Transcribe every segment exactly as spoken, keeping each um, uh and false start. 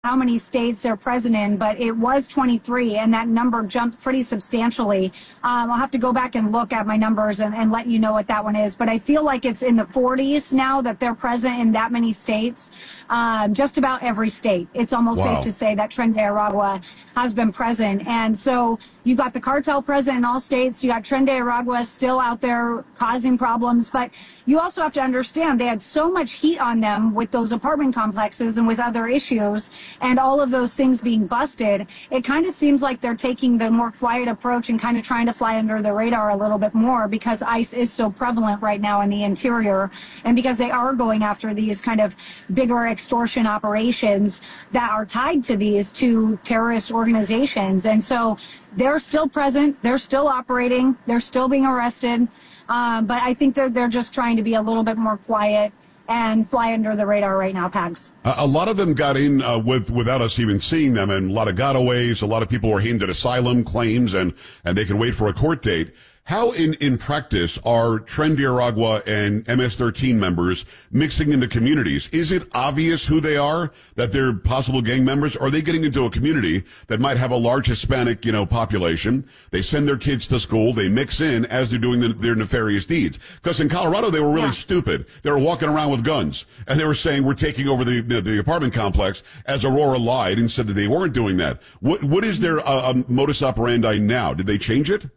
how many states they're present in, but it was twenty-three, and that number jumped pretty substantially. Um, I'll have to go back and look at my numbers and, and let you know what that one is. But I feel like it's in the forties now that they're present in that many states, um, just about every state. It's almost Wow. safe to say that Tren de Aragua has been present. And so you've got the cartel present in all states. You got Tren de Aragua still out there causing problems. But you also have to understand they had so much heat on them with those apartment complexes and with other issues, and all of those things being busted. It kind of seems like they're taking the more quiet approach and kind of trying to fly under the radar a little bit more, because ICE is so prevalent right now in the interior, and because they are going after these kind of bigger extortion operations that are tied to these two terrorist organizations. And so they're still present, they're still operating, they're still being arrested. Um, but I think that they're just trying to be a little bit more quiet and fly under the radar right now, Pags. Uh, a lot of them got in uh, with without us even seeing them, and a lot of gotaways. A lot of people were handed asylum claims, and, and they could wait for a court date. How in, in practice are Tren de Aragua and M S thirteen members mixing into communities? Is it obvious who they are, that they're possible gang members? Or are they getting into a community that might have a large Hispanic, you know, population? They send their kids to school. They mix in as they're doing the, their nefarious deeds. Because in Colorado, they were really yeah. stupid. They were walking around with guns, and they were saying, we're taking over the, the, the apartment complex, as Aurora lied and said that they weren't doing that. What, what is their uh, um, modus operandi now? Did they change it?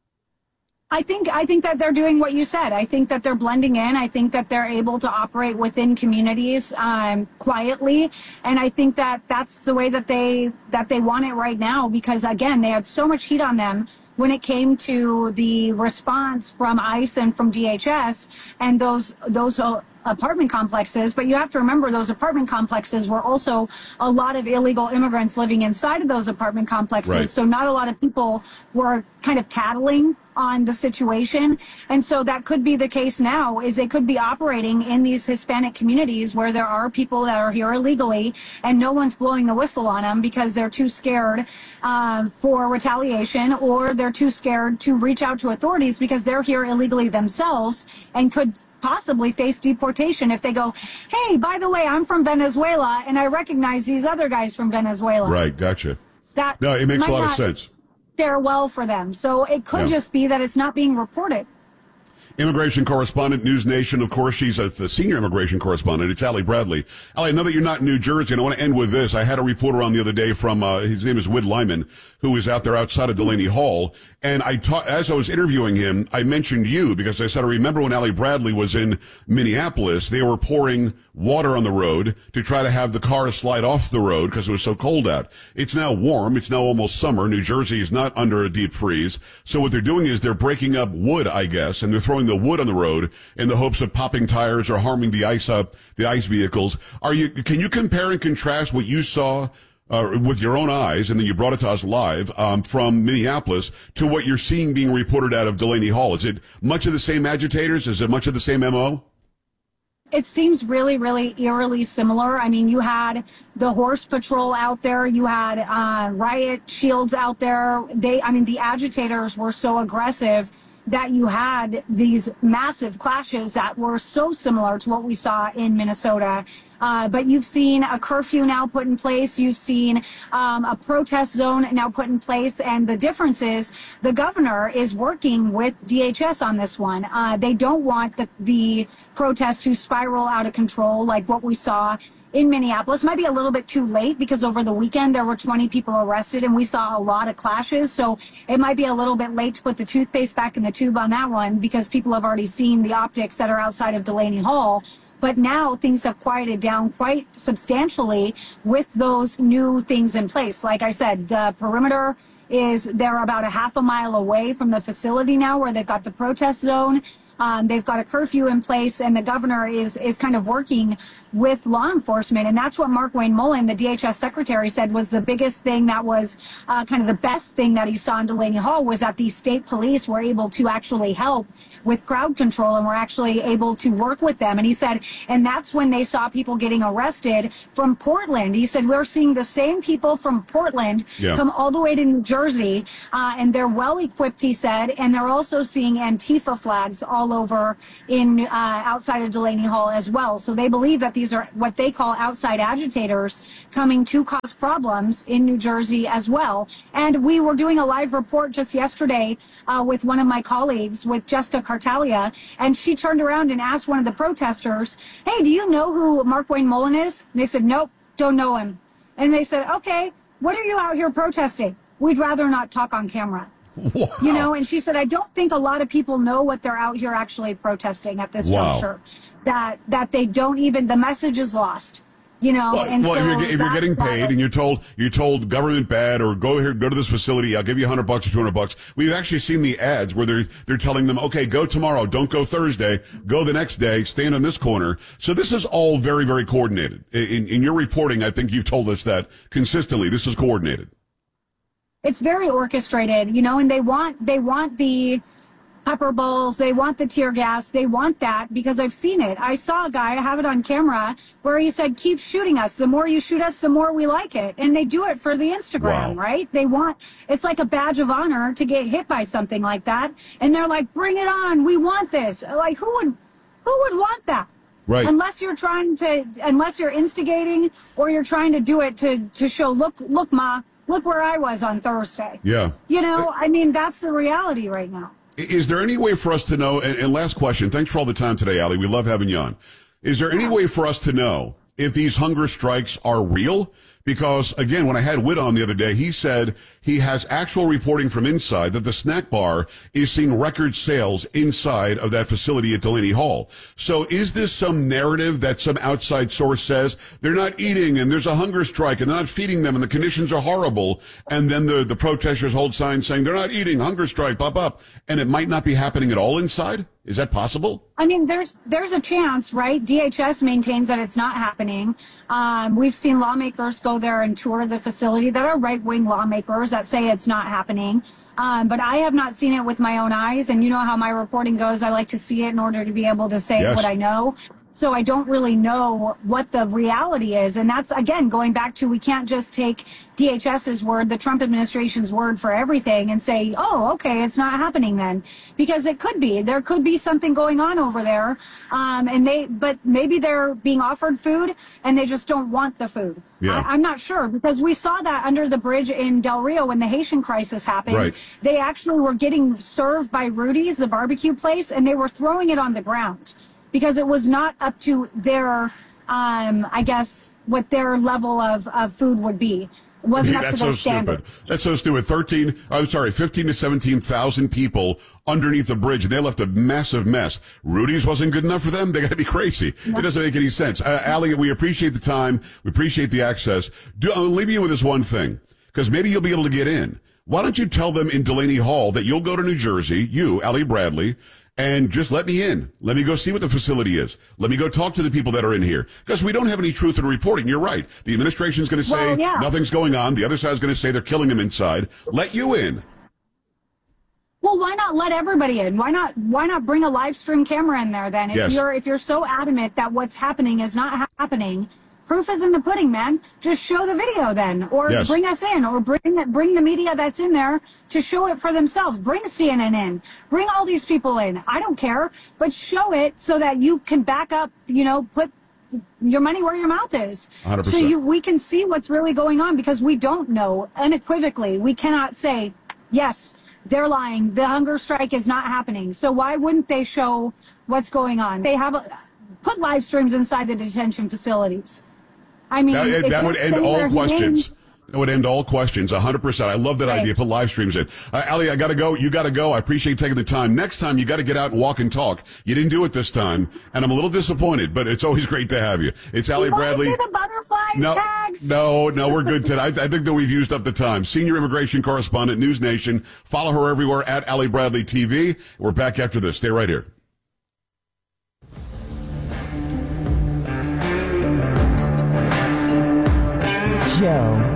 I think I think that they're doing what you said. I think that they're blending in. I think that they're able to operate within communities um, quietly, and I think that that's the way that they that they want it right now. Because again, they had so much heat on them when it came to the response from ICE and from D H S and those those. Uh, apartment complexes, but you have to remember those apartment complexes were also a lot of illegal immigrants living inside of those apartment complexes. Right. So not a lot of people were kind of tattling on the situation. And so that could be the case now, is they could be operating in these Hispanic communities where there are people that are here illegally and no one's blowing the whistle on them because they're too scared um, for retaliation, or they're too scared to reach out to authorities because they're here illegally themselves and could possibly face deportation if they go, hey, by the way, I'm from Venezuela and I recognize these other guys from Venezuela. Right, gotcha. That no, it makes a lot not of sense. Fare well for them. So it could yeah. just be that it's not being reported. Immigration correspondent, News Nation. Of course, she's a, the senior immigration correspondent. It's Allie Bradley. Allie, I know that you're not in New Jersey, and I want to end with this. I had a reporter on the other day from, uh, his name is Whit Lyman, who is out there outside of Delaney Hall. And I ta- as I was interviewing him, I mentioned you because I said, I remember when Allie Bradley was in Minneapolis, they were pouring water on the road to try to have the cars slide off the road because it was so cold out. It's now warm. It's now almost summer. New Jersey is not under a deep freeze. So what they're doing is they're breaking up wood, I guess, and they're throwing the wood on the road in the hopes of popping tires or harming the ice up, the ice vehicles. Are you, can you compare and contrast what you saw Uh, with your own eyes, and then you brought it to us live, um, from Minneapolis to what you're seeing being reported out of Delaney Hall? Is it much of the same agitators? Is it much of the same M O? It seems really, really eerily similar. I mean, you had the horse patrol out there. You had uh, riot shields out there. They, I mean, the agitators were so aggressive that you had these massive clashes that were so similar to what we saw in Minnesota. Uh, but you've seen a curfew now put in place. You've seen um, a protest zone now put in place. And the difference is the governor is working with D H S on this one. Uh, they don't want the, the protests to spiral out of control like what we saw in Minneapolis. Might be a little bit too late because over the weekend there were twenty people arrested and we saw a lot of clashes. So it might be a little bit late to put the toothpaste back in the tube on that one because people have already seen the optics that are outside of Delaney Hall. But now things have quieted down quite substantially with those new things in place. Like I said, the perimeter is, they're about a half a mile away from the facility now where they've got the protest zone. Um, they've got a curfew in place, and the governor is is kind of working with law enforcement. And that's what Mark Wayne Mullen, the D H S secretary, said was the biggest thing that was uh, kind of the best thing that he saw in Delaney Hall was that the state police were able to actually help with crowd control and were actually able to work with them. And he said, and that's when they saw people getting arrested from Portland. He said, we're seeing the same people from Portland yeah. come all the way to New Jersey, uh, and they're well equipped, he said, and they're also seeing Antifa flags all all over in uh, outside of Delaney Hall as well. So they believe that these are what they call outside agitators coming to cause problems in New Jersey as well. And we were doing a live report just yesterday uh, with one of my colleagues, with Jessica Cartalia, and she turned around and asked one of the protesters, hey, do you know who Markwayne Mullin is? And they said, nope, don't know him. And they said, okay, what are you out here protesting? We'd rather not talk on camera. Wow. You know, and she said, I don't think a lot of people know what they're out here actually protesting at this Wow. juncture. That that they don't even, the message is lost. You know, well, and well so if, you're, if you're getting paid and you're told you're told government bad or go here, go to this facility, I'll give you a hundred bucks or two hundred bucks. We've actually seen the ads where they're they're telling them, okay, go tomorrow, don't go Thursday, go the next day, stand on this corner. So this is all very very coordinated. In, in your reporting, I think you've told us that consistently. This is coordinated. It's very orchestrated, you know, and they want they want the pepper balls, they want the tear gas, they want that because I've seen it. I saw a guy, I have it on camera, where he said, keep shooting us. The more you shoot us, the more we like it. And they do it for the Instagram, Wow. right? They want, it's like a badge of honor to get hit by something like that. And they're like, bring it on, we want this. Like, who would, who would want that? Right. Unless you're trying to, unless you're instigating or you're trying to do it to, to show, look, look, Ma, look where I was on Thursday. Yeah. You know, I mean, that's the reality right now. Is there any way for us to know, and, and last question, thanks for all the time today, Ali. We love having you on. Is there any way for us to know if these hunger strikes are real? Because, again, when I had Witt on the other day, he said he has actual reporting from inside that the snack bar is seeing record sales inside of that facility at Delaney Hall. So is this some narrative that some outside source says they're not eating and there's a hunger strike and they're not feeding them and the conditions are horrible, and then the, the protesters hold signs saying they're not eating, hunger strike, pop up, and it might not be happening at all inside? Is that possible? I mean, there's there's a chance, right? D H S maintains that it's not happening. Um, we've seen lawmakers go there and tour the facility that are right-wing lawmakers that say it's not happening. Um, but I have not seen it with my own eyes. And you know how my reporting goes. I like to see it in order to be able to say Yes. what I know. So I don't really know what the reality is. And that's, again, going back to we can't just take D H S's word, the Trump administration's word for everything and say, oh, okay, it's not happening then. Because it could be. There could be something going on over there. Um, and they, but maybe they're being offered food and they just don't want the food. Yeah. I, I'm not sure, because we saw that under the bridge in Del Rio when the Haitian crisis happened. Right. They actually were getting served by Rudy's, the barbecue place, and they were throwing it on the ground because it was not up to their, um, I guess, what their level of, of food would be. It wasn't up to That's their so standards. stupid. That's so stupid. Thirteen, I'm sorry, fifteen to seventeen thousand people underneath the bridge, and they left a massive mess. Rudy's wasn't good enough for them. They got to be crazy. No. It doesn't make any sense. Uh, Ali, we appreciate the time. We appreciate the access. Do, I'll leave you with this one thing, because maybe you'll be able to get in. Why don't you tell them in Delaney Hall that you'll go to New Jersey, you, Ali Bradley, and just let me in. Let me go see what the facility is. Let me go talk to the people that are in here. Because we don't have any truth in reporting. You're right. The administration's going to say Well, yeah. nothing's going on. The other side's going to say they're killing them inside. Let you in. Well, why not let everybody in? Why not? Why not bring a live stream camera in there then? If Yes. you're if you're so adamant that what's happening is not ha- happening, proof is in the pudding, man. Just show the video then, or Yes. bring us in, or bring bring the media that's in there to show it for themselves. Bring C N N in, bring all these people in. I don't care, but show it so that you can back up. You know, put your money where your mouth is. one hundred So percent. you we can see what's really going on, because we don't know unequivocally. We cannot say yes. They're lying. The hunger strike is not happening. So why wouldn't they show what's going on? They have a, put live streams inside the detention facilities. I mean, That, if that would you're end saying all they're questions. humane- It would end all questions, one hundred percent. I love that Right. idea. Put live streams in. Uh, Ali, I got to go. You got to go. I appreciate you taking the time. Next time, you got to get out and walk and talk. You didn't do it this time, and I'm a little disappointed, but it's always great to have you. It's Ali You wanna Bradley. see the butterflies No, tags? no, no, we're good today. I, I think that we've used up the time. Senior immigration correspondent, News Nation. Follow her everywhere at Ali Bradley T V. We're back after this. Stay right here. Joe